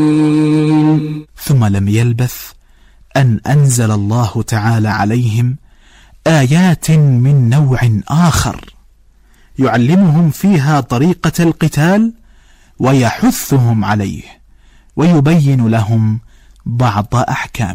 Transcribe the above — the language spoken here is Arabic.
ثم لم يلبث أن أنزل الله تعالى عليهم آيات من نوع آخر يعلمهم فيها طريقة القتال ويحثهم عليه ويبين لهم بعض أحكامه.